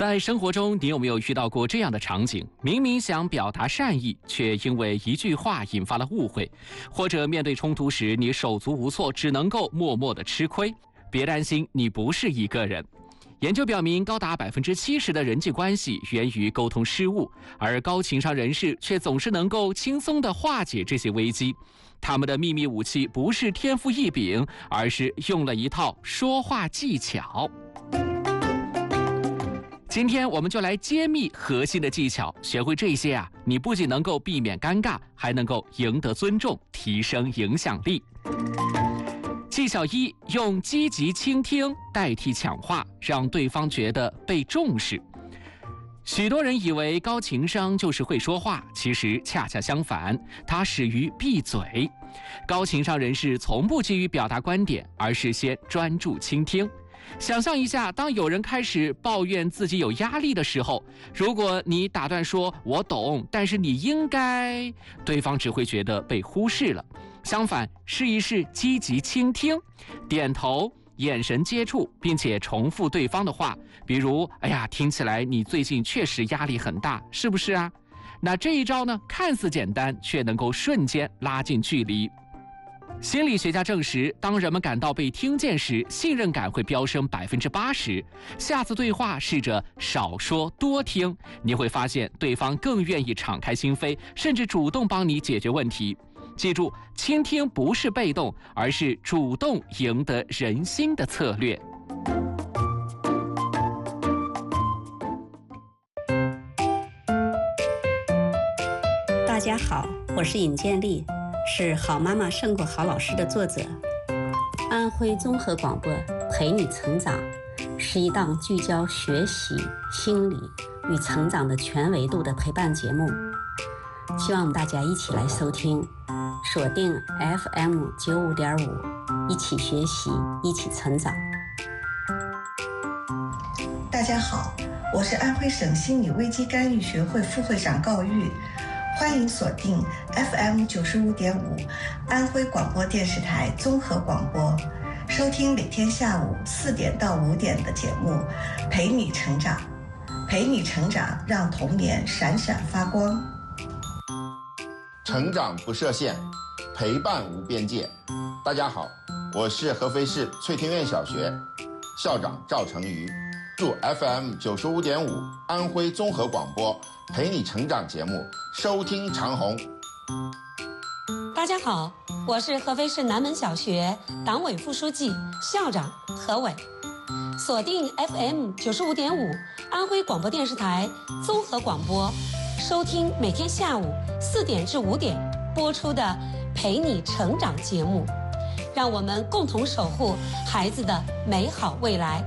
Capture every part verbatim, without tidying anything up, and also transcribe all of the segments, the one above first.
在生活中，你有没有遇到过这样的场景？明明想表达善意，却因为一句话引发了误会，或者面对冲突时，你手足无措，只能够默默的吃亏。别担心，你不是一个人。研究表明，高达百分之七十的人际关系源于沟通失误，而高情商人士却总是能够轻松地化解这些危机。他们的秘密武器不是天赋异禀，而是用了一套说话技巧。今天我们就来揭秘核心的技巧，学会这些啊，你不仅能够避免尴尬，还能够赢得尊重，提升影响力。技巧一，用积极倾听代替抢话，让对方觉得被重视。许多人以为高情商就是会说话，其实恰恰相反，它始于闭嘴。高情商人士从不急于表达观点，而是先专注倾听。想象一下，当有人开始抱怨自己有压力的时候，如果你打断说“我懂，但是你应该”，对方只会觉得被忽视了。相反，试一试积极倾听，点头、眼神接触，并且重复对方的话，比如“哎呀，听起来你最近确实压力很大，是不是啊？”那这一招呢，看似简单，却能够瞬间拉近距离。心理学家证实，当人们感到被听见时，信任感会飙升百分之八十。下次对话试着少说多听，你会发现对方更愿意敞开心扉，甚至主动帮你解决问题。记住，倾听不是被动，而是主动赢得人心的策略。 大家好，我是尹建莉，是《好妈妈胜过好老师》的作者。安徽综合广播陪你成长是一档聚焦学习、心理与成长的全维度的陪伴节目，希望我们大家一起来收听，锁定 F M 九五点五，一起学习，一起成长。 大家好，我是安徽省心理危机干预学会副会长高玉。欢迎锁定 F M 九十五点五，安徽广播电视台综合广播，收听每天下午四点到五点的节目，陪你成长，陪你成长，让童年闪闪发光。 成长不设限，陪伴无边界。大家好，我是合肥市翠庭院小学校长赵成瑜，祝 F M 九十五点五安徽综合广播陪你成长节目收听长虹。 大家好，我是合肥市南门小学党委副书记、校长何伟。锁定 F M 九十五点五安徽广播电视台综合广播，收听每天下午四点至五点播出的陪你成长节目，让我们共同守护孩子的美好未来。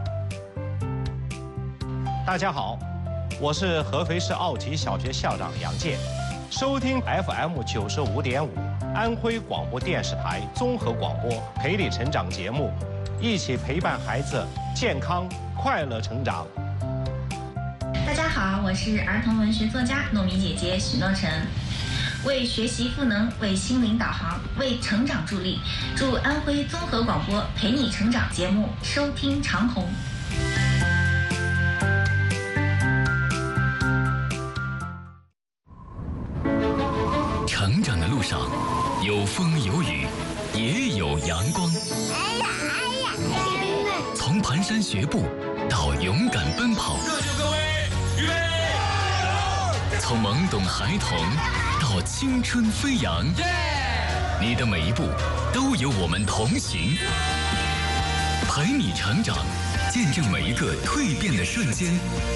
大家好，我是合肥市奥体小学校长杨健，收听 F M 九十五点五安徽广播电视台综合广播陪你成长节目，一起陪伴孩子健康快乐成长。 大家好，我是儿童文学作家糯米姐姐许诺晨，为学习赋能，为心灵导航，为成长助力，祝安徽综合广播陪你成长节目收听长虹。 成长的路上，有风有雨，也有阳光。哎呀哎呀！从蹒跚学步到勇敢奔跑，热血各位，预备！从懵懂孩童到青春飞扬，你的每一步都有我们同行，陪你成长，见证每一个蜕变的瞬间。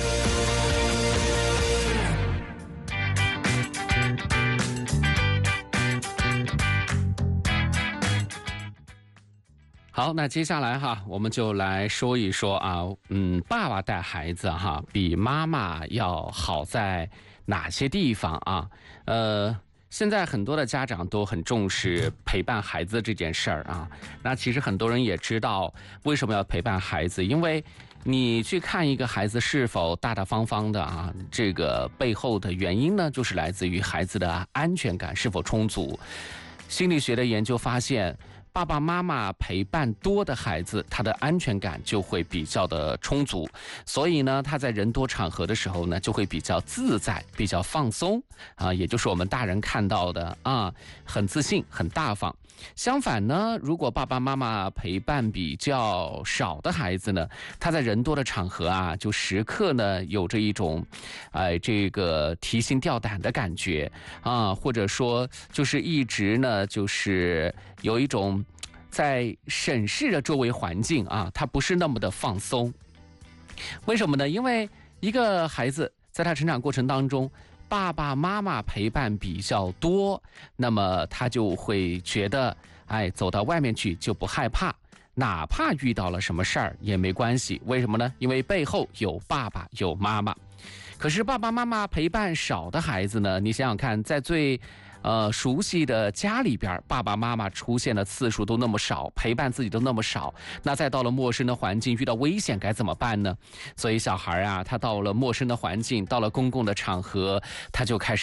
好，那接下来哈，我们就来说一说啊，嗯，爸爸带孩子哈，比妈妈要好在哪些地方啊？呃，现在很多的家长都很重视陪伴孩子这件事儿啊。那其实很多人也知道为什么要陪伴孩子，因为你去看一个孩子是否大大方方的啊，这个背后的原因呢，就是来自于孩子的安全感是否充足。心理学的研究发现， 爸爸妈妈陪伴多的孩子，他的安全感就会比较的充足，所以呢，他在人多场合的时候呢，就会比较自在，比较放松啊，也就是我们大人看到的啊，很自信，很大方。相反呢，如果爸爸妈妈陪伴比较少的孩子呢，他在人多的场合啊，就时刻呢有着一种，哎、呃，这个提心吊胆的感觉啊，或者说就是一直呢就是有一种在审视着周围环境啊，他不是那么的放松。为什么呢？因为一个孩子在他成长过程当中，爸爸妈妈陪伴比较多，那么他就会觉得，哎，走到外面去就不害怕，哪怕遇到了什么事儿也没关系。为什么呢？因为背后有爸爸有妈妈。可是爸爸妈妈陪伴少的孩子呢，你想想看，在最呃熟悉的家里边，爸爸妈妈出现的次数都那么少，陪伴自己都那么少，那再到了陌生的环境，遇到危险该怎么办呢？所以小孩啊，他到了陌生的环境，到了公共的场合，他就开始